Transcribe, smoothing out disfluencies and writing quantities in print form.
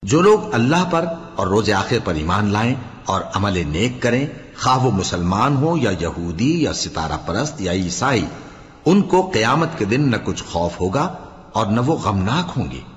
जो लोग अल्लाह पर और रोज़े आखिर पर ईमान लाएं और अमल नेक करें, खा वो मुसलमान हो या यहूदी या सितारा परस्त या ईसाई, उनको क़यामत के दिन न कुछ खौफ होगा और न वो गमनाक होंगे।